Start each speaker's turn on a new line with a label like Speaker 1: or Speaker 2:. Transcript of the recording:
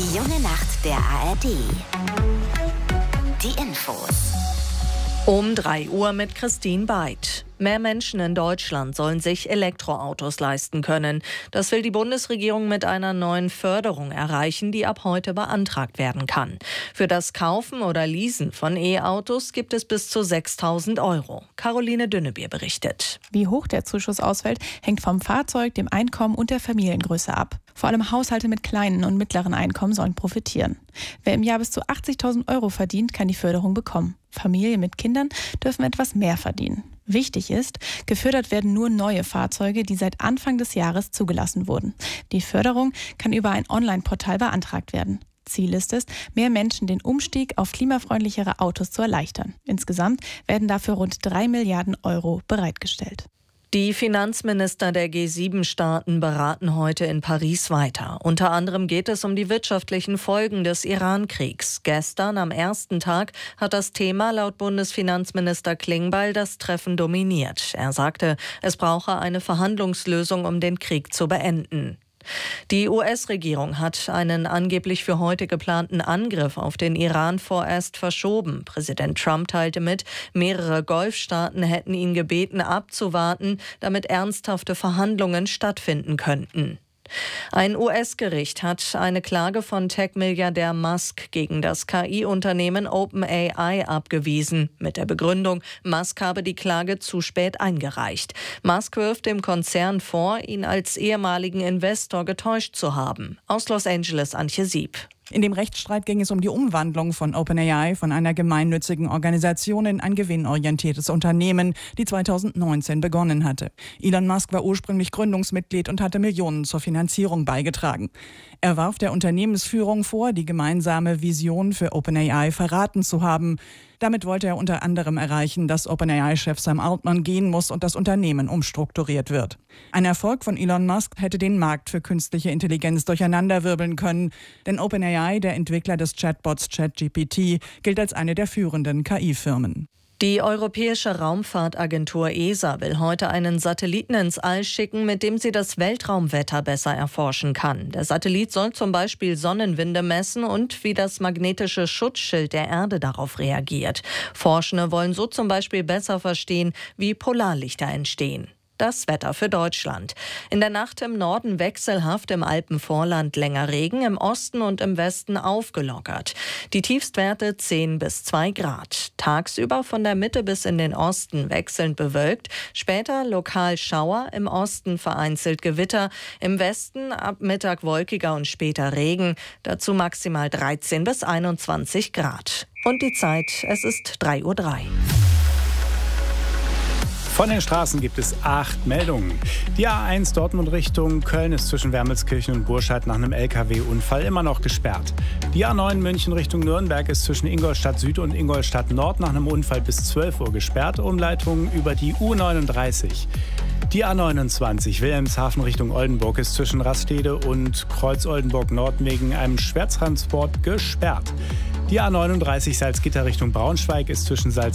Speaker 1: Die junge Nacht der ARD. Die Infos.
Speaker 2: Um 3 Uhr mit Christine Beid. Mehr Menschen in Deutschland sollen sich Elektroautos leisten können. Das will die Bundesregierung mit einer neuen Förderung erreichen, die ab heute beantragt werden kann. Für das Kaufen oder Leasen von E-Autos gibt es bis zu 6.000 €. Caroline Dünnebier berichtet.
Speaker 3: Wie hoch der Zuschuss ausfällt, hängt vom Fahrzeug, dem Einkommen und der Familiengröße ab. Vor allem Haushalte mit kleinen und mittleren Einkommen sollen profitieren. Wer im Jahr bis zu 80.000 € verdient, kann die Förderung bekommen. Familien mit Kindern dürfen etwas mehr verdienen. Wichtig ist, gefördert werden nur neue Fahrzeuge, die seit Anfang des Jahres zugelassen wurden. Die Förderung kann über ein Online-Portal beantragt werden. Ziel ist es, mehr Menschen den Umstieg auf klimafreundlichere Autos zu erleichtern. Insgesamt werden dafür rund 3 Milliarden € bereitgestellt.
Speaker 2: Die Finanzminister der G7-Staaten beraten heute in Paris weiter. Unter anderem geht es um die wirtschaftlichen Folgen des Iran-Kriegs. Gestern, am ersten Tag, hat das Thema laut Bundesfinanzminister Klingbeil das Treffen dominiert. Er sagte, es brauche eine Verhandlungslösung, um den Krieg zu beenden. Die US-Regierung hat einen angeblich für heute geplanten Angriff auf den Iran vorerst verschoben. Präsident Trump teilte mit, mehrere Golfstaaten hätten ihn gebeten, abzuwarten, damit ernsthafte Verhandlungen stattfinden könnten. Ein US-Gericht hat eine Klage von Tech-Milliardär Musk gegen das KI-Unternehmen OpenAI abgewiesen. Mit der Begründung, Musk habe die Klage zu spät eingereicht. Musk wirft dem Konzern vor, ihn als ehemaligen Investor getäuscht zu haben. Aus Los Angeles, Antje Sieb.
Speaker 4: In dem Rechtsstreit ging es um die Umwandlung von OpenAI von einer gemeinnützigen Organisation in ein gewinnorientiertes Unternehmen, die 2019 begonnen hatte. Elon Musk war ursprünglich Gründungsmitglied und hatte Millionen zur Finanzierung beigetragen. Er warf der Unternehmensführung vor, die gemeinsame Vision für OpenAI verraten zu haben. Damit wollte er unter anderem erreichen, dass OpenAI-Chef Sam Altman gehen muss und das Unternehmen umstrukturiert wird. Ein Erfolg von Elon Musk hätte den Markt für künstliche Intelligenz durcheinanderwirbeln können, denn OpenAI, der Entwickler des Chatbots ChatGPT, gilt als eine der führenden KI-Firmen.
Speaker 2: Die Europäische Raumfahrtagentur ESA will heute einen Satelliten ins All schicken, mit dem sie das Weltraumwetter besser erforschen kann. Der Satellit soll zum Beispiel Sonnenwinde messen und wie das magnetische Schutzschild der Erde darauf reagiert. Forschende wollen so zum Beispiel besser verstehen, wie Polarlichter entstehen. Das Wetter für Deutschland. In der Nacht im Norden wechselhaft, im Alpenvorland länger Regen, im Osten und im Westen aufgelockert. Die Tiefstwerte 10 bis 2 Grad. Tagsüber von der Mitte bis in den Osten wechselnd bewölkt, später lokal Schauer, im Osten vereinzelt Gewitter, im Westen ab Mittag wolkiger und später Regen, dazu maximal 13 bis 21 Grad. Und die Zeit, es ist 3:03 Uhr.
Speaker 5: Von den Straßen gibt es 8 Meldungen. Die A1 Dortmund Richtung Köln ist zwischen Wermelskirchen und Burscheid nach einem LKW-Unfall immer noch gesperrt. Die A9 München Richtung Nürnberg ist zwischen Ingolstadt Süd und Ingolstadt Nord nach einem Unfall bis 12 Uhr gesperrt. Umleitung über die U39. Die A29 Wilhelmshaven Richtung Oldenburg ist zwischen Rastede und Kreuz-Oldenburg Nord wegen einem Schwertransport gesperrt. Die A39 Salzgitter Richtung Braunschweig ist zwischen Salzgitter